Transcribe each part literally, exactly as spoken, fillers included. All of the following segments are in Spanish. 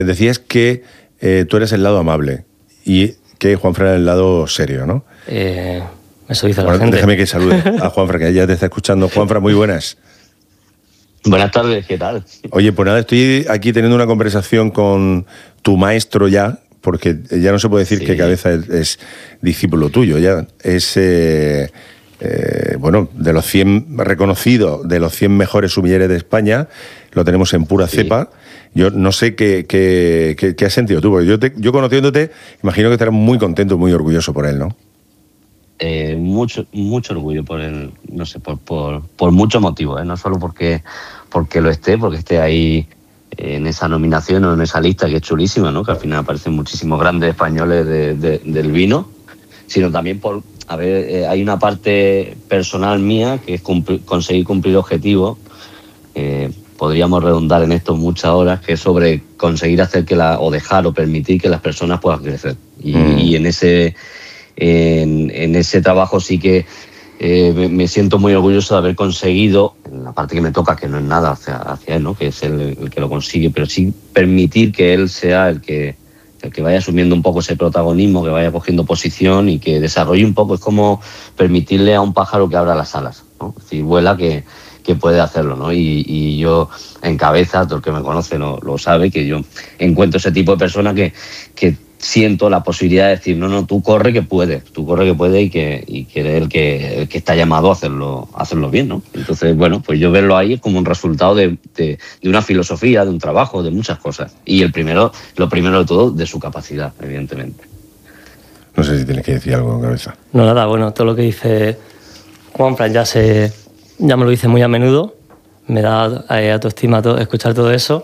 Decías que eh, tú eres el lado amable y que Juanfran es el lado serio, ¿no? Eh, eso dice bueno, la gente. Déjame que salude a Juanfran, que ya te está escuchando. Juanfran, muy buenas. Buenas tardes, ¿qué tal? Oye, pues nada, estoy aquí teniendo una conversación con tu maestro ya, porque ya no se puede decir sí. que Cabeza es, es discípulo tuyo, ya es, eh, eh, bueno, de los cien reconocidos, de los cien mejores sumilleres de España, lo tenemos en pura sí. cepa. Yo no sé qué, qué, qué, qué has sentido tú, porque yo, te, yo conociéndote, imagino que estarás muy contento, muy orgulloso por él, ¿no? Eh, mucho mucho orgullo por él, no sé, por, por, por muchos motivos, ¿eh? No solo porque, porque lo esté, porque esté ahí en esa nominación o en esa lista que es chulísima, ¿no? Que al final aparecen muchísimos grandes españoles de, de, del vino, sino también por, a ver, eh, hay una parte personal mía que es cumplir, conseguir cumplir objetivos. Eh, podríamos redundar en esto muchas horas, que es sobre conseguir hacer que la, o dejar o permitir que las personas puedan crecer. Y, mm. y en ese en, en ese trabajo sí que eh, me, me siento muy orgulloso de haber conseguido, en la parte que me toca, que no es nada hacia, hacia él, ¿no? Que es él el que lo consigue, pero sí permitir que él sea el que, el que vaya asumiendo un poco ese protagonismo, que vaya cogiendo posición y que desarrolle un poco. Es como permitirle a un pájaro que abra las alas, ¿no? Es decir, vuela que que puede hacerlo, ¿no? Y, y yo, en Cabeza, todo el que me conoce lo, lo sabe, que yo encuentro ese tipo de persona que, que siento la posibilidad de decir, no, no, tú corre que puedes, tú corre que puedes y que, y que eres el que, el que está llamado a hacerlo, a hacerlo bien, ¿no? Entonces, bueno, pues yo verlo ahí es como un resultado de, de, de una filosofía, de un trabajo, de muchas cosas. Y el primero, lo primero de todo, de su capacidad, evidentemente. No sé si tienes que decir algo, Cabeza. No, nada, bueno, todo lo que dice Juanfran ya se... Ya me lo dice muy a menudo, me da eh, autoestima todo, escuchar todo eso.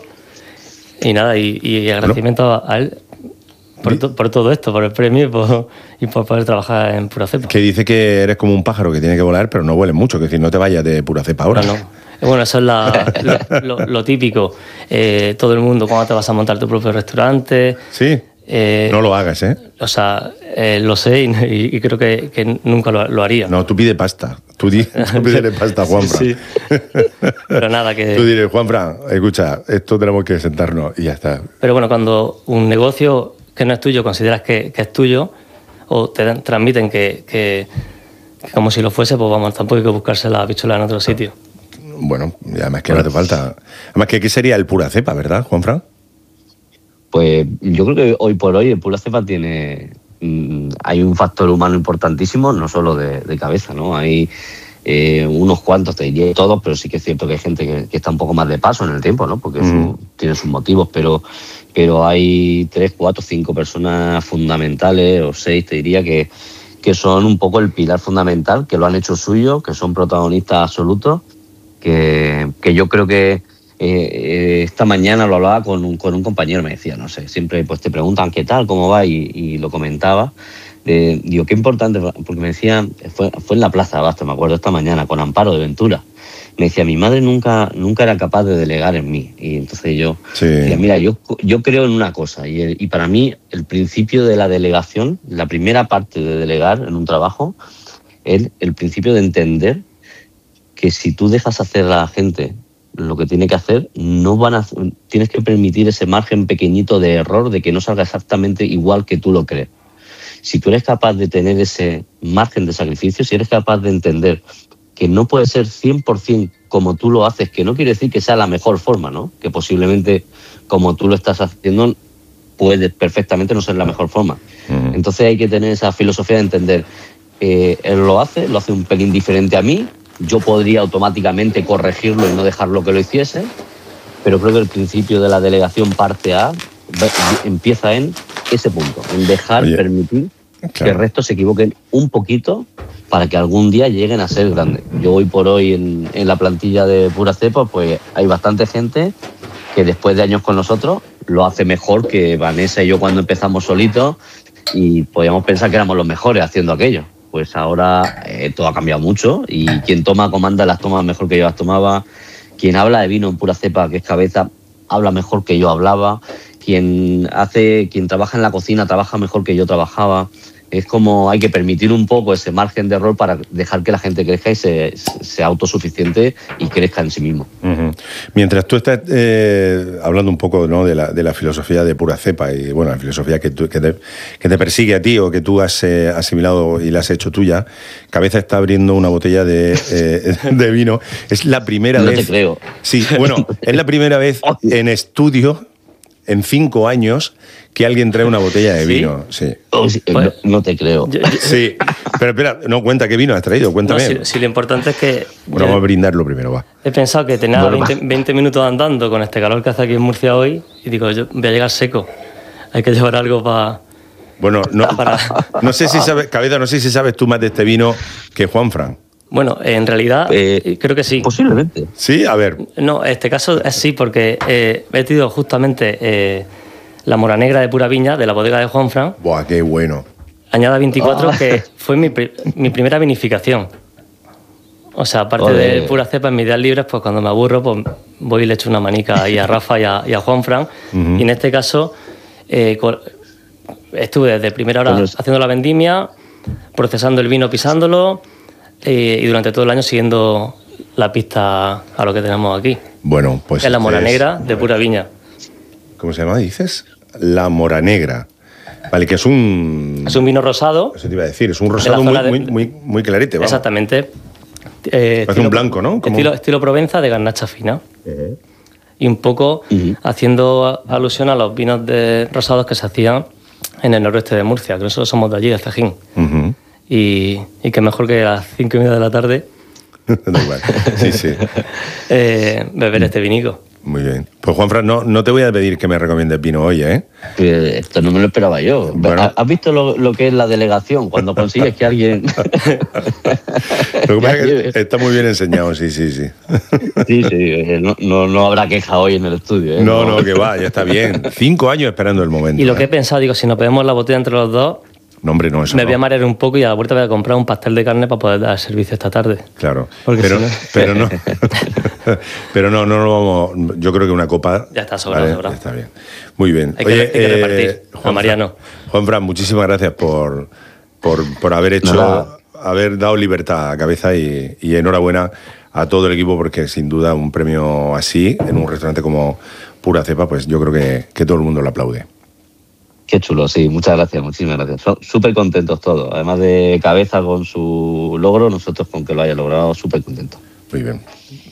Y nada, y, y agradecimiento bueno. a él por, to, por todo esto, por el premio y por, y por poder trabajar en Pura Cepa. Que dice que eres como un pájaro que tiene que volar, pero no vueles mucho, que decir, no te vayas de Pura Cepa ahora. No, no. Bueno, eso es la, lo, lo, lo típico. Eh, todo el mundo, cuando te vas a montar tu propio restaurante... Sí. Eh, no lo hagas, ¿eh? O sea, eh, lo sé y, y creo que, que nunca lo, lo haría. No, tú pide pasta. Tú, di, tú pídele pasta a Juanfran. Sí, sí. Pero nada, que... Tú diles, Juanfran, escucha, esto tenemos que sentarnos y ya está. Pero bueno, cuando un negocio que no es tuyo consideras que, que es tuyo o te dan, transmiten que, que, que como si lo fuese, pues vamos, tampoco hay que buscarse la pistola en otro sitio. Bueno, y además que bueno. no te falta... Además que aquí sería el Pura Cepa, ¿verdad, Juanfran? Pues yo creo que hoy por hoy el Pura Cepa tiene... Mmm, hay un factor humano importantísimo, no solo de, de Cabeza, ¿no? Hay eh, unos cuantos, te diría todos, pero sí que es cierto que hay gente que, que está un poco más de paso en el tiempo, ¿no? Porque mm. su, tiene sus motivos, pero, pero hay tres, cuatro, cinco personas fundamentales, o seis, te diría, que, que son un poco el pilar fundamental, que lo han hecho suyo, que son protagonistas absolutos, que, que yo creo que Eh, esta mañana lo hablaba con un, con un compañero, me decía, no sé, siempre pues te preguntan qué tal, cómo va, y, y lo comentaba. Eh, digo, qué importante, porque me decía, fue, fue en la Plaza de Abasto, me acuerdo, esta mañana, con Amparo de Ventura. Me decía, mi madre nunca, nunca era capaz de delegar en mí. Y entonces yo, sí. decía, mira, yo, yo creo en una cosa, y, el, y para mí el principio de la delegación, la primera parte de delegar en un trabajo, es el principio de entender que si tú dejas hacer a la gente lo que tiene que hacer, no van a, tienes que permitir ese margen pequeñito de error, de que no salga exactamente igual que tú lo crees. Si tú eres capaz de tener ese margen de sacrificio, si eres capaz de entender que no puede ser cien por ciento como tú lo haces, que no quiere decir que sea la mejor forma, ¿no? Que posiblemente como tú lo estás haciendo puede perfectamente no ser la mejor forma. Uh-huh. Entonces hay que tener esa filosofía de entender, eh, él lo hace, lo hace un pelín diferente a mí, yo podría automáticamente corregirlo y no dejarlo que lo hiciese, pero creo que el principio de la delegación parte A, empieza en ese punto, en dejar, Oye, permitir claro. que el resto se equivoquen un poquito para que algún día lleguen a ser grandes. Yo hoy por hoy en, en la plantilla de Pura Cepa, pues hay bastante gente que después de años con nosotros lo hace mejor que Vanessa y yo cuando empezamos solitos, y podíamos pensar que éramos los mejores haciendo aquello. Pues ahora eh, todo ha cambiado mucho y quien toma, comanda las tomas mejor que yo las tomaba. Quien habla de vino en Pura Cepa, que es Cabeza, habla mejor que yo hablaba. Quien hace, quien trabaja en la cocina trabaja mejor que yo trabajaba. es como hay que permitir un poco ese margen de error para dejar que la gente crezca y se, sea autosuficiente y crezca en sí mismo. Uh-huh. Mientras tú estás eh, hablando un poco, ¿no?, de, la, de la filosofía de pura cepa y bueno, la filosofía que, tú, que, te, que te persigue a ti o que tú has eh, asimilado y la has hecho tuya, Cabeza está abriendo una botella de, eh, de vino. Es la primera no vez... No te creo. Sí, bueno, es la primera vez en estudio, en cinco años, que alguien trae una botella de vino. ¿Sí? Sí. Oh, sí, pues, no, no te creo. Yo, yo, sí, pero espera, no, cuenta qué vino has traído, cuéntame. No, si, si lo importante es que... Bueno, vamos a brindarlo primero, va. He pensado que tenía bueno, veinte, veinte minutos andando con este calor que hace aquí en Murcia hoy y digo, yo voy a llegar seco. Hay que llevar algo pa, bueno, no, para... no sé si sabes, Cabeza, no sé si sabes tú más de este vino que Juanfran. Bueno, en realidad eh, creo que sí. Posiblemente. Sí, a ver. No, en este caso es sí, porque eh, he tenido justamente... Eh, la Mora Negra de Pura Viña, de la bodega de Juanfran. Buah, qué bueno. Añada veinticuatro, oh. que fue mi, mi primera vinificación. O sea, aparte Oye. de pura cepa en mis días libres, pues cuando me aburro, pues voy y le echo una manica ahí a Rafa y a, y a Juanfran. Uh-huh. Y en este caso, eh, estuve desde primera hora Entonces... haciendo la vendimia, procesando el vino, pisándolo, eh, y durante todo el año siguiendo la pista a lo que tenemos aquí. Bueno, pues... Es la Mora Negra de Pura Viña. ¿Cómo se llama, dices? La Mora Negra. Vale, que es un... Es un vino rosado. Eso te iba a decir, es un rosado muy, de... muy, muy, muy clarete. Vamos. Exactamente. Eh, es un blanco, ¿no? Como... Estilo, estilo Provenza de garnacha fina. Uh-huh. Y un poco uh-huh. haciendo alusión a los vinos de rosados que se hacían en el noroeste de Murcia, que nosotros somos de allí, de Cejín. Uh-huh. Y, y que mejor que a las cinco y media de la tarde da igual. Sí, sí. eh, beber uh-huh. este vinico. Muy bien. Pues Juanfran, no, no te voy a pedir que me recomiendes vino hoy, ¿eh? eh esto no me lo esperaba yo. Bueno. ¿Has visto lo, lo que es la delegación? Cuando consigues que alguien... Lo que pasa es que está muy bien enseñado, sí, sí, sí. Sí, sí. No, no, no habrá queja hoy en el estudio, ¿eh? No, no, que va, ya está bien. Cinco años esperando el momento. Y lo que ¿eh? he pensado, digo, si nos pedimos la botella entre los dos... No, hombre, no, eso me no. voy a marear un poco y a la vuelta voy a comprar un pastel de carne para poder dar servicio esta tarde. Claro, pero, si no... pero no, pero no, no lo vamos. Yo creo que una copa. Ya está sobrado, vale, sobrado. Está bien. Muy bien. Hay Oye, que, hay que repartir. Eh, Juan Mariano. Juanfran, muchísimas gracias por, por, por haber hecho, no. haber dado libertad a Cabeza y, y enhorabuena a todo el equipo porque sin duda un premio así en un restaurante como Pura Cepa, pues yo creo que, que todo el mundo lo aplaude. Qué chulo, sí, muchas gracias, muchísimas gracias. Son súper contentos todos. Además de Cabeza con su logro, nosotros con que lo haya logrado, súper contentos. Muy bien.